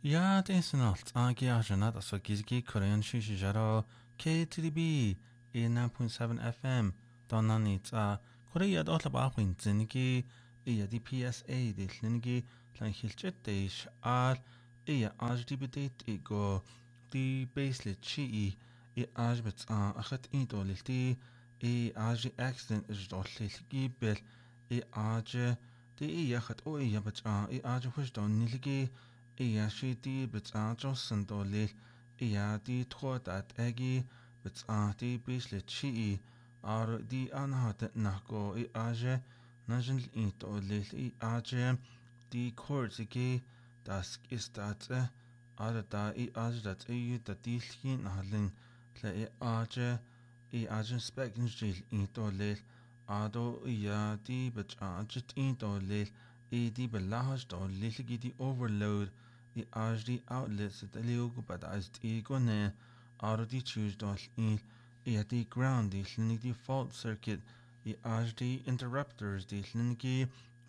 Ja, det är snart. Agi arjunat alltså gizgi korean shishi jaro KTDB 89.7 FM. Donanit Korea dotla ba khwin zingi di PSA di lingi lan hilchet deish al HDBT go di basely chi ajbet akhat into lilti aj accident is dolli bel aj di yakhat o yabat aj hush don nilgi shi di bet jossen dolli di thodat agi bet di basely chi ar di anhat nako aj najin into lil aj die Korsike das ist das da aj dat da dilhin halin le aje spekin jil into le ado di bet ajit into le di belahas do liligi di overload aj di outlets the lego but as go ne ado di choose do di ground di linigi fault circuit aj di interrupters di linigi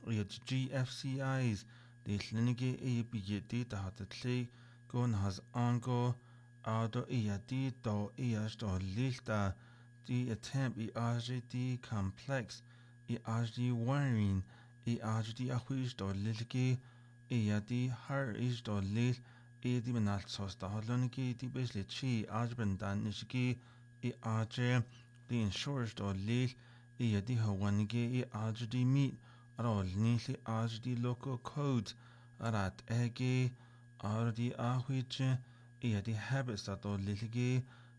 GFCIs the Linigi ABGT Tahatle Gon has ongo Ado Iadi do Iashdo Lilta the attempt ERGD complex ERGD wiring ERGD Ahuish do Lilgi Iadi Har Ish do Lil Edi Benalsos the Holoniki the Basely Chi Ajbendan Nishiki ERG the insurers do Lil Iadi Hawanigi ERGD meet Rol nili di local code arat egi di ahwich di habits dat do liligi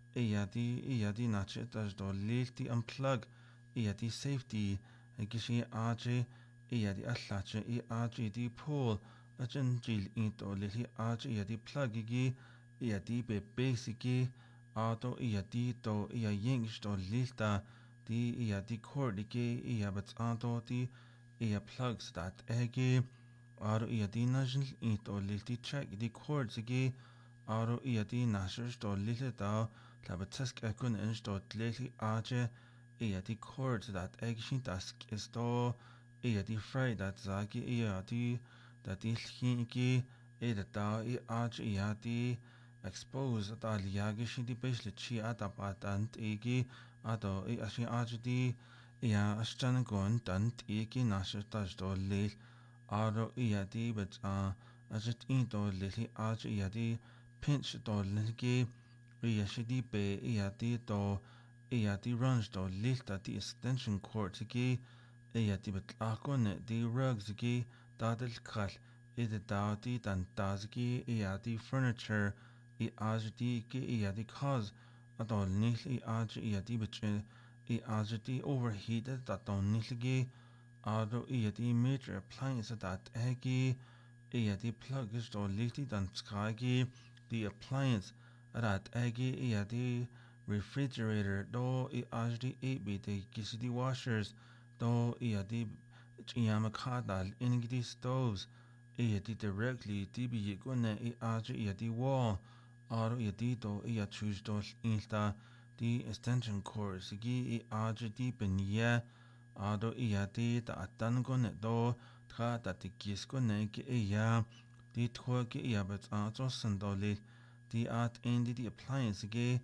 di nachet as do lilti unplug di safety gishi di allache di pool achen jil into lili di plug di be basiki ado di do yings do lilta di cord bat ado di plugs that egi aro di national into lilti check di cords egi aro di national sto lilti da labatesk ekun en sto lilti di cords that egi shin task is do di fry that zaki di that ilhinki da di expose da liagi shin di basically chi atapatant egi ado ashin di ashtan gon tant iki nashetaj do lil aro di bet ajit in do lili di pinch do lilgi shidi be di do di runs do lil da di extension cord gi di bet akon di rugs gi dadel kal da di dan dazgi di furniture di gi di cause adol nil di bet di overheated that don't nilgi ado di major appliance that egi di plug is do liti dan skagi the appliance that egi di refrigerator do di 8 the gisidi washers do di chiamakadal ingidi stoves di directly di gune di wall aro di do choose do insta the extension cord sigi di benya ado di ta atangon do tra da ti kiskone ki di twa ki bet so sandoli di at end the appliance gi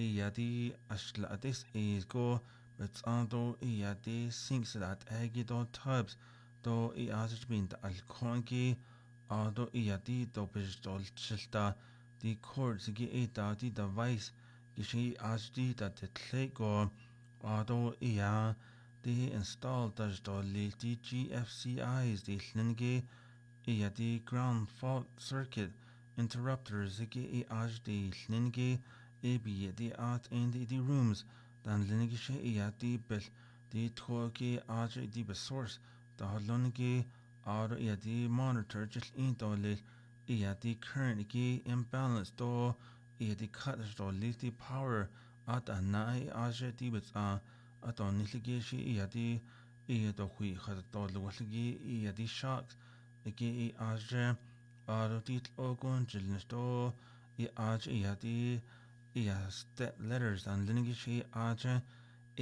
di ashla this is go bet ado di sinks that agi do tubs do been the alkongi ado di do pistol chilta the cord sigi di device gishi di that the tlego ado di install das do li di GFCIs di lingi di ground fault circuit interrupters gi di lingi di at in di rooms dan lingi shi di bel di toki di be source da longi ado di monitor just in do li di current gi imbalance do di cut do li di power at nai di bet aton niligi shi di do hui khat do ligi di shocks gi aro di ogon jilnes do di step letters and lingi shi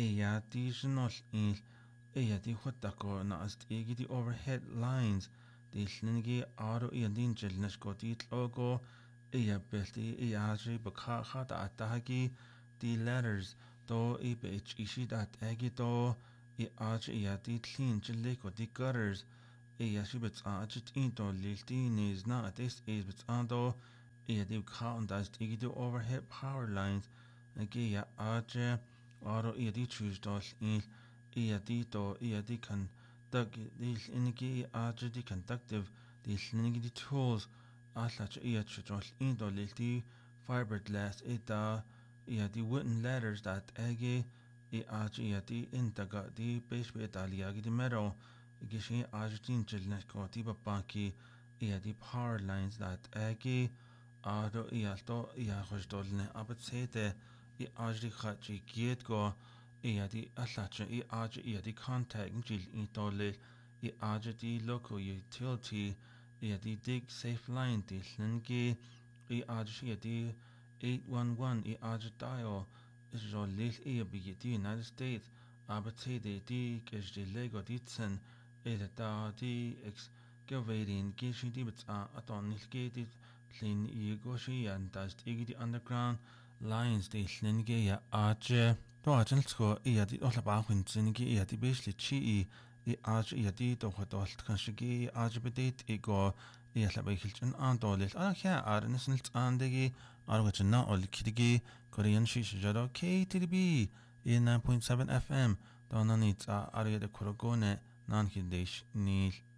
di shnol in di hotako na ast di overhead lines Dillingi Aro Iandin Jelnashkoti logo Belti Iaji Bakaha da Atagi the letters do Ibich Ishidat Agito Iaj Iadi Clean Jiliko di gutters Iashibits Ajit Into Liltin is not this is Ando Iadi Kaun das Igido overhead power lines Agia Aje Aro Iadi choose dos in Iadi do Iadi can Dug these inigi Aje the conductive these nigi tools Aslach Iachos Indo Lilti fiberglass Ida the wooden ladders that egi the intaga the base Italiagi the metal gishi Argentine Chilnesco the Babaki the power lines that egi Ado Ialto Iahosdolne Abatsete Ajdi Hachi Gietgo the Aslacha the contact Jil Itole the local utility the dig safe line the Slingi the 811 dial is the United States abatede die Lego ditzen die excavating gishi dibits aton nilgedit lin igoshi and das the underground lines the slinge ya aje to ajensko di oslabahwin zingi di basically chi di to hodolt kanshigi bedate ego Islabahilchin Andolis Arnisnils Andegi Arwachana or Kidigi Korean Shishado KTB in 9.7 FM Donanits Aria de Korogone Nanhidesh Nil